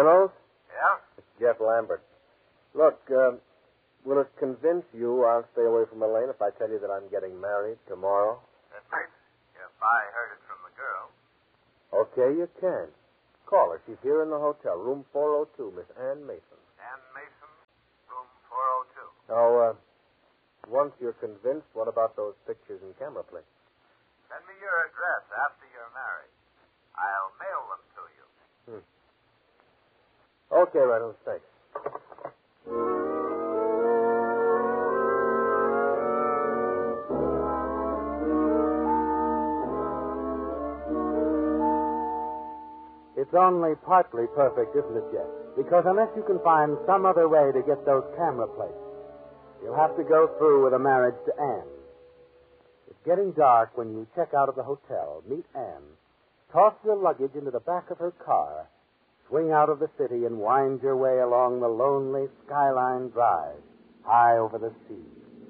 Reynolds? Yeah? It's Jeff Lambert. Look, will it convince you I'll stay away from Elaine if I tell you that I'm getting married tomorrow? If I heard it from the girl. Okay, you can. Call her. She's here in the hotel, room 402, Miss Ann Mason. Ann Mason, room 402. Now, once you're convinced, what about those pictures and camera plates? Send me your address after you're married. I'll mail them to you. Okay, Reynolds, thanks. It's only partly perfect, isn't it, Jeff? Because unless you can find some other way to get those camera plates, you'll have to go through with a marriage to Anne. It's getting dark when you check out of the hotel, meet Anne, toss your luggage into the back of her car, swing out of the city, and wind your way along the lonely Skyline Drive, high over the sea.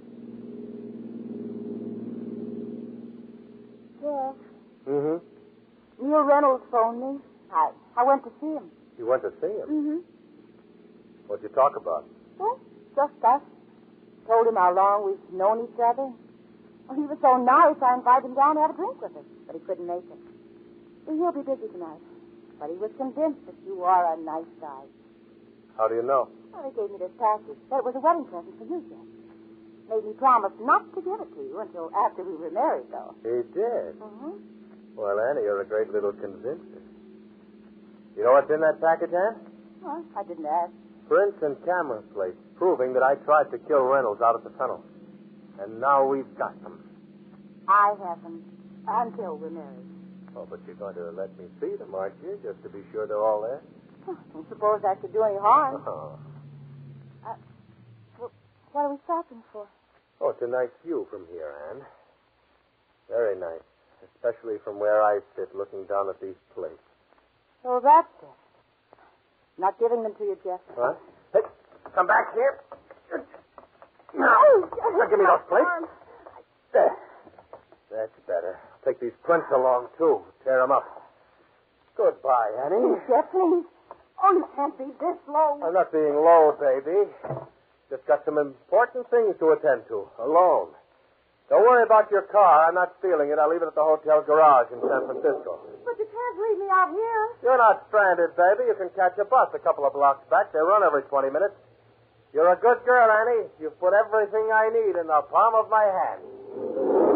Jeff, Mm-hmm. Neil Reynolds phoned me. I went to see him. You went to see him? Mm-hmm. What'd you talk about? Well, just us. Told him how long we've known each other. Well, he was so nice, I invited him down to have a drink with us, but he couldn't make it. He'll be busy tonight. But he was convinced that you are a nice guy. How do you know? Well, he gave me this package. Said it was a wedding present for you, Jeff. Made me promise not to give it to you until after we were married, though. He did? Mm-hmm. Well, Annie, you're a great little convincer. You know what's in that package, Ann? Well, I didn't ask. Prints and camera plates proving that I tried to kill Reynolds out at the tunnel. And now we've got them. I have them until we're married. Oh, but you're going to let me see them, aren't you? Just to be sure they're all there? I don't suppose that could do any harm. Oh. What are we stopping for? Oh, it's a nice view from here, Anne. Very nice. Especially from where I sit looking down at these plates. So that's it. Not giving them to you, Jeff. What? Hey, come back here. Oh, Now, give me those plates. There. That's better. Take these prints along, too. Tear them up. Goodbye, Annie. Jeff, please. Oh, you can't be this low. I'm not being low, baby. Just got some important things to attend to. Alone. Don't worry about your car. I'm not stealing it. I'll leave it at the hotel garage in San Francisco. But you can't leave me out here. You're not stranded, baby. You can catch a bus a couple of blocks back. They run every 20 minutes. You're a good girl, Annie. You've put everything I need in the palm of my hand.